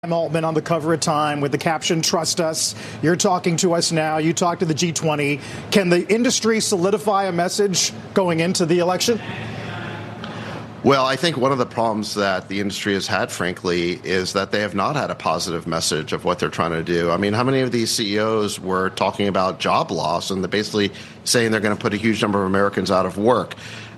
I'm Altman on the cover of Time with the caption, "Trust us." You're talking to us now. You talk to the G20. Can the industry solidify a message going into the election? Well, I think one of the problems that the industry has had, frankly, is that they have not had a positive message of what they're trying to do. I mean, how many of these CEOs were talking about job loss and they're basically saying they're going to put a huge number of Americans out of work?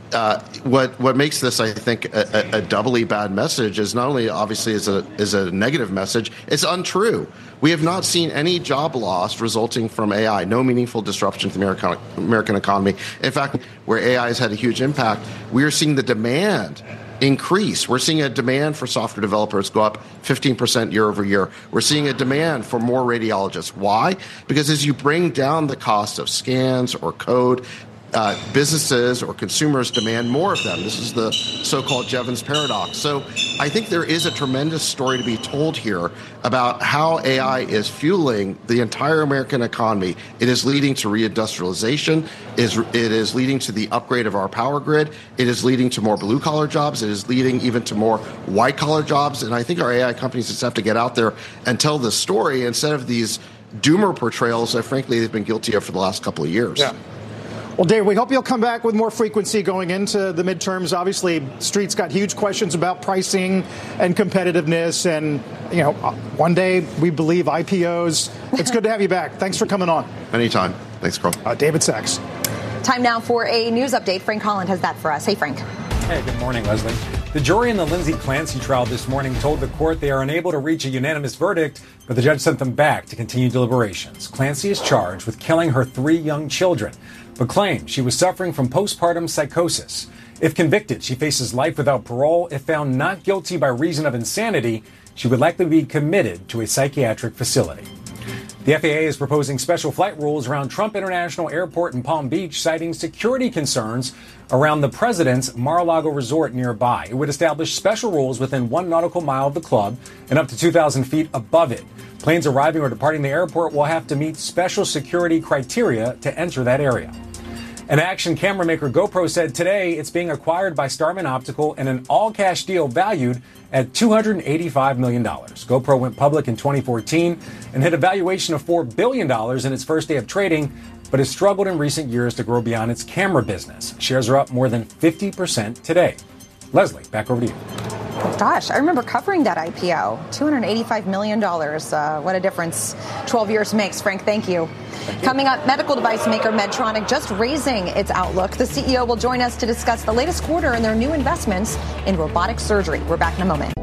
What makes this, I think, a doubly bad message is not only obviously is a negative message, it's untrue. We have not seen any job loss resulting from AI, no meaningful disruption to the American economy. In fact, where AI has had a huge impact, we are seeing the demand increase. We're seeing a demand for software developers go up 15% year over year. We're seeing a demand for more radiologists. Why? Because as you bring down the cost of scans or code, businesses or consumers demand more of them. This is the so-called Jevons paradox. So I think there is a tremendous story to be told here about how AI is fueling the entire American economy. It is leading to reindustrialization. It is leading to the upgrade of our power grid. It is leading to more blue-collar jobs. It is leading even to more white-collar jobs. And I think our AI companies just have to get out there and tell the story instead of these doomer portrayals that, frankly, they've been guilty of for the last couple of years. Yeah. Well, Dave, we hope you'll come back with more frequency going into the midterms. Obviously, Street's got huge questions about pricing and competitiveness. And, one day we believe IPOs. It's good to have you back. Thanks for coming on. Anytime. Thanks, Carl. David Sachs. Time now for a news update. Frank Holland has that for us. Hey, Frank. Hey, good morning, Leslie. The jury in the Lindsay Clancy trial this morning told the court they are unable to reach a unanimous verdict, but the judge sent them back to continue deliberations. Clancy is charged with killing her 3 young children, but claims she was suffering from postpartum psychosis. If convicted, she faces life without parole. If found not guilty by reason of insanity, she would likely be committed to a psychiatric facility. The FAA is proposing special flight rules around Trump International Airport in Palm Beach, citing security concerns around the president's Mar-a-Lago resort nearby. It would establish special rules within 1 nautical mile of the club and up to 2,000 feet above it. Planes arriving or departing the airport will have to meet special security criteria to enter that area. An action camera maker GoPro said today it's being acquired by Starman Optical in an all-cash deal valued at $285 million. GoPro went public in 2014 and hit a valuation of $4 billion in its first day of trading, but has struggled in recent years to grow beyond its camera business. Shares are up more than 50% today. Leslie, back over to you. Gosh, I remember covering that IPO. $285 million. What a difference 12 years makes. Frank, thank you. Coming up, medical device maker Medtronic just raising its outlook. The CEO will join us to discuss the latest quarter and their new investments in robotic surgery. We're back in a moment.